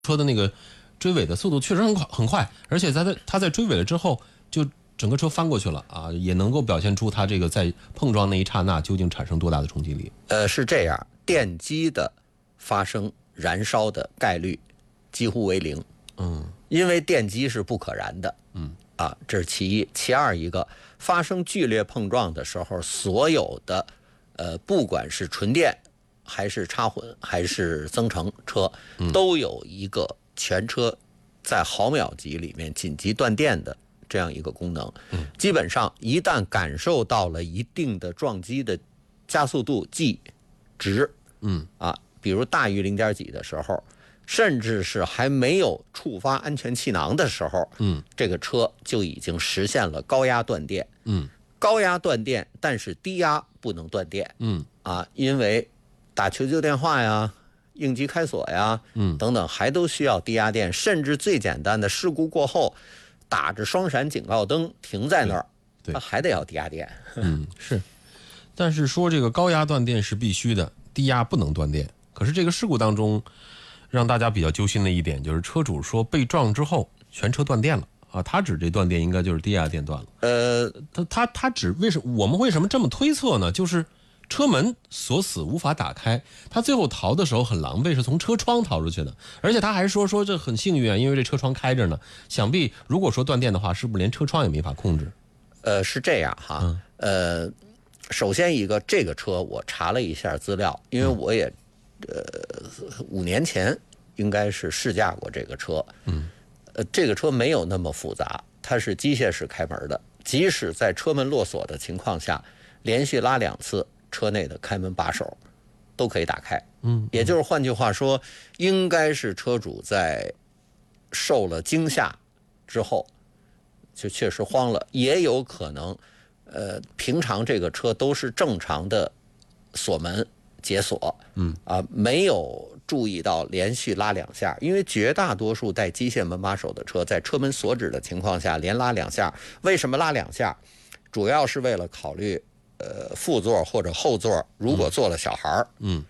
车的那个追尾的速度确实很快，而且他在追尾了之后，就整个车翻过去了啊，也能够表现出它这个在碰撞那一刹那究竟产生多大的冲击力。 是这样，电机的发生燃烧的概率几乎为零。因为电机是不可燃的。这是其一。其二一个，发生剧烈碰撞的时候，所有的不管是纯电还是插混还是增程车，都有一个全车在毫秒级里面紧急断电的这样一个功能。基本上一旦感受到了一定的撞击的加速度 G 值，比如大于0.几的时候，甚至是还没有触发安全气囊的时候，这个车就已经实现了高压断电。高压断电，但是低压不能断电。因为打求救电话呀、应急开锁呀，等等，还都需要低压电。甚至最简单的事故过后，打着双闪警告灯停在那儿，它还得要低压电。 是。但是说这个高压断电是必须的，低压不能断电。可是这个事故当中，让大家比较揪心的一点就是车主说被撞之后全车断电了啊，他指这断电应该就是低压电断了。他指我们为什么这么推测呢？就是车门锁死无法打开，他最后逃的时候很狼狈，是从车窗逃出去的，而且他还说这很幸运啊，因为这车窗开着呢。想必如果说断电的话，是不是连车窗也没法控制？ 是这样哈。首先一个，这个车我查了一下资料，因为我也5年前应该是试驾过这个车。这个车没有那么复杂，它是机械式开门的，即使在车门落锁的情况下，连续拉2次，车内的开门把手都可以打开。也就是换句话说，应该是车主在受了惊吓之后就确实慌了，也有可能平常这个车都是正常的锁门解锁，没有注意到连续拉2下，因为绝大多数带机械门把手的车，在车门锁止的情况下连拉2下。为什么拉2下？主要是为了考虑副座或者后座如果坐了小孩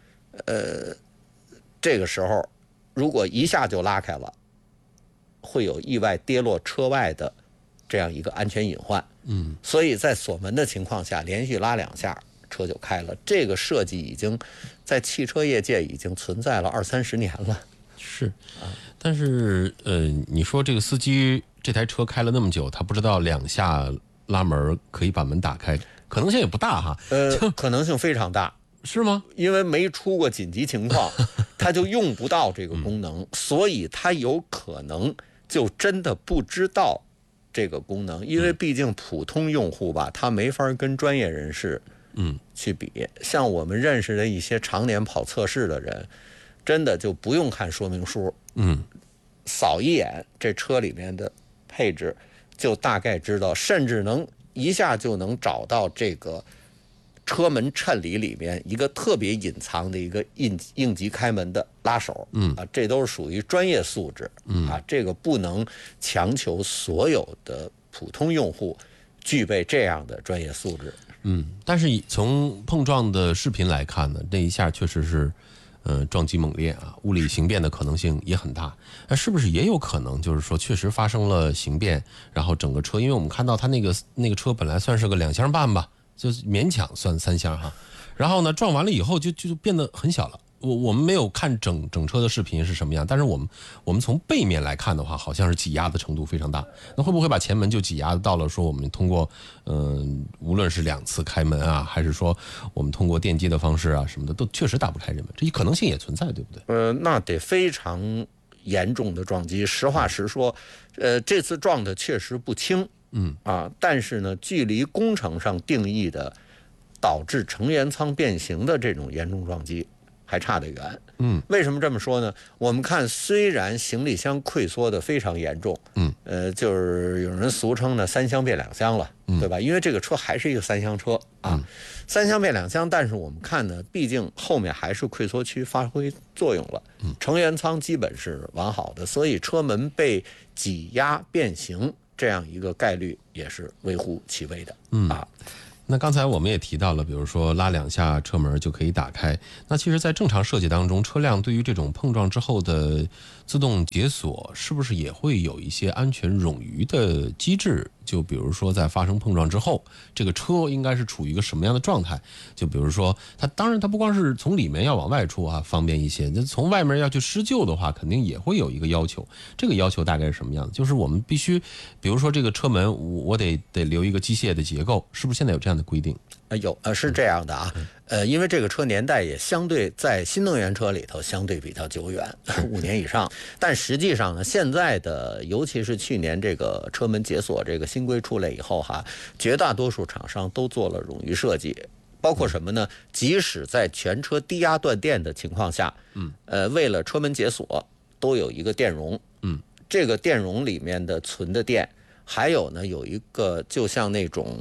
这个时候如果一下就拉开了，会有意外跌落车外的这样一个安全隐患。所以在锁门的情况下连续拉2下车就开了。这个设计已经在汽车业界已经存在了20-30年了。 是。但是你说这个司机这台车开了那么久，他不知道2下拉门可以把门打开，可能性也不大哈。 可能性非常大。 是吗？ 因为没出过紧急情况，他就用不到这个功能，所以他有可能就真的不知道这个功能。因为毕竟普通用户吧，他没法跟专业人士去比。像我们认识的一些常年跑测试的人，真的就不用看说明书，扫一眼这车里面的配置就大概知道，甚至能一下就能找到这个车门衬里面一个特别隐藏的一个应急开门的拉手。这都是属于专业素质。这个不能强求所有的普通用户具备这样的专业素质。 但是从碰撞的视频来看呢，那一下确实是撞击猛烈啊，物理形变的可能性也很大。是不是也有可能就是说确实发生了形变，然后整个车，因为我们看到它那个车本来算是个2厢半吧，就勉强算3厢哈，然后呢撞完了以后就变得很小了。我们没有看整车的视频是什么样，但是我们从背面来看的话，好像是挤压的程度非常大。那会不会把前门就挤压到了说我们通过无论是2次开门啊，还是说我们通过电机的方式啊什么的，都确实打不开人门，这一可能性也存在，对不对？ 那得非常严重的撞击。实话实说，这次撞的确实不轻。但是呢，距离工程上定义的导致成员舱变形的这种严重撞击还差得远。为什么这么说呢？我们看，虽然行李箱溃缩的非常严重，就是有人俗称呢3厢变2厢了，对吧？因为这个车还是一个3厢车啊，3厢变2厢，但是我们看呢，毕竟后面还是溃缩区发挥作用了，成员舱基本是完好的，所以车门被挤压变形这样一个概率也是微乎其微的。 那刚才我们也提到了，比如说拉2下车门就可以打开。那其实，在正常设计当中，车辆对于这种碰撞之后的自动解锁，是不是也会有一些安全冗余的机制？就比如说，在发生碰撞之后，这个车应该是处于一个什么样的状态？就比如说，它当然它不光是从里面要往外出啊，方便一些。那从外面要去施救的话，肯定也会有一个要求。这个要求大概是什么样的？就是我们必须，比如说这个车门，我得留一个机械的结构，是不是现在有这样的规定？ 是这样的啊，因为这个车年代也相对在新能源车里头相对比较久远，5年以上。但实际上呢，现在的尤其是去年这个车门解锁这个新规出来以后哈，绝大多数厂商都做了冗余设计，包括什么呢？即使在全车低压断电的情况下，为了车门解锁都有一个电容，这个电容里面的存的电，还有呢有一个就像那种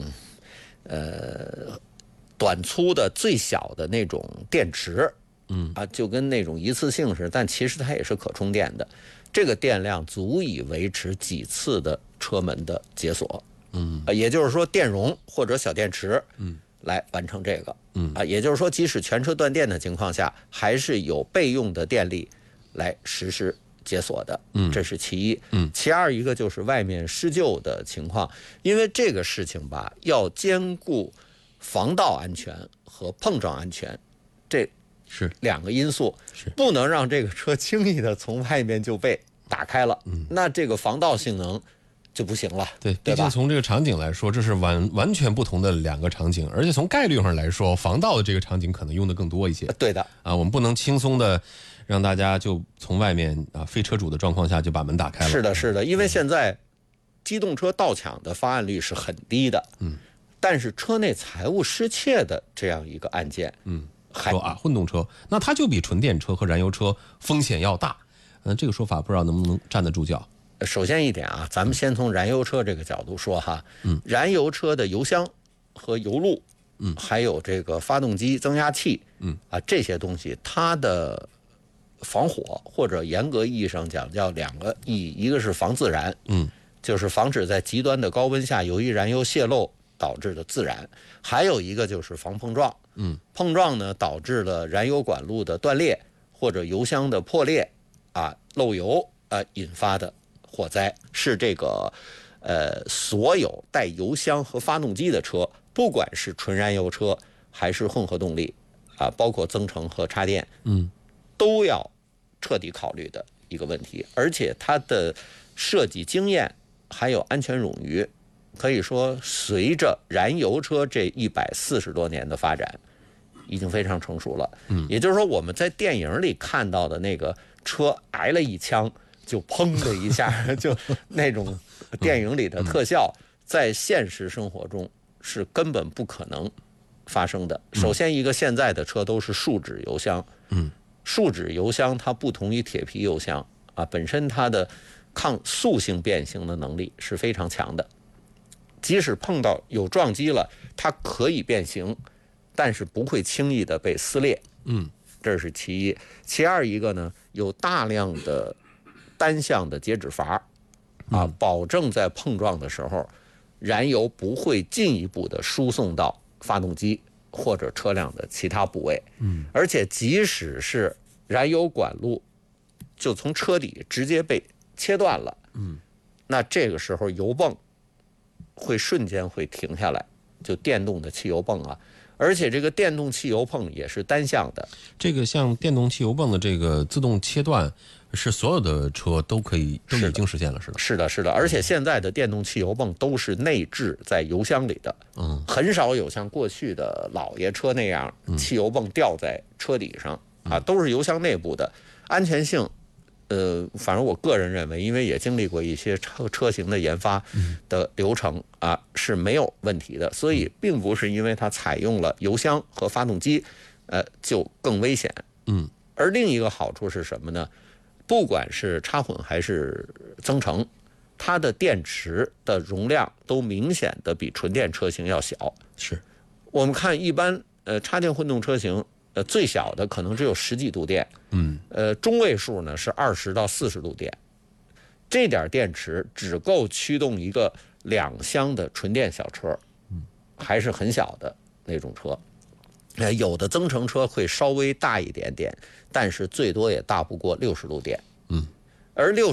短粗的最小的那种电池，就跟那种一次性似的，但其实它也是可充电的。这个电量足以维持几次的车门的解锁，也就是说电容或者小电池，来完成这个，也就是说即使全车断电的情况下，还是有备用的电力来实施解锁的，这是其一。其二一个就是外面施救的情况，因为这个事情吧，要兼顾防盗安全和碰撞安全，这是 2个因素，不能让这个车轻易的从外面就被打开了，那这个防盗性能就不行了。 对， 毕竟从这个场景来说，这是完全不同的2个场景，而且从概率上来说，防盗的这个场景可能用的更多一些。 对的啊，我们不能轻松的让大家就从外面非车主的状况下就把门打开了。 是的，因为现在机动车盗抢的发案率是很低的，但是车内财物失窃的这样一个案件， 说混动车，那它就比纯电车和燃油车风险要大。这个说法不知道能不能站得住脚。 首先一点啊，咱们先从燃油车这个角度说哈，燃油车的油箱和油路，还有这个发动机增压器，这些东西它的防火或者严格意义上讲叫2个意义，一个是防自燃，就是防止在极端的高温下由于燃油泄漏导致的自燃，还有一个就是防碰撞，碰撞呢导致了燃油管路的断裂或者油箱的破裂漏油引发的火灾，是这个所有带油箱和发动机的车，不管是纯燃油车还是混合动力包括增程和插电，都要彻底考虑的一个问题。而且它的设计经验还有安全冗余，可以说随着燃油车这140多年的发展，已经非常成熟了。也就是说，我们在电影里看到的那个车挨了一枪就砰的一下就那种电影里的特效，在现实生活中是根本不可能发生的。首先一个，现在的车都是树脂油箱，树脂油箱它不同于铁皮油箱本身它的抗塑性变形的能力是非常强的，即使碰到有撞击了，它可以变形，但是不会轻易的被撕裂。这是其一。其二一个呢，有大量的单向的节止阀保证在碰撞的时候，燃油不会进一步的输送到发动机或者车辆的其他部位。而且即使是燃油管路就从车底直接被切断了，那这个时候油泵会瞬间会停下来，就电动的汽油泵而且这个电动汽油泵也是单向的。 这个像电动汽油泵的这个自动切断，是所有的车都已经实现了，是的。 是的，而且现在的电动汽油泵都是内置在油箱里的，很少有像过去的老爷车那样，汽油泵吊在车底上都是油箱内部的，安全性。反正我个人认为，因为也经历过一些车型的研发的流程是没有问题的，所以并不是因为它采用了油箱和发动机，就更危险。而另一个好处是什么呢？不管是插混还是增程，它的电池的容量都明显的比纯电车型要小。 是， 我们看一般插电混动车型。最小的可能只有10几度电，中位数呢是20到40度电，这点电池只够驱动一个2厢的纯电小车， 还是很小的那种车。有的增程车会稍微大一点点，但是最多也大不过60路电。而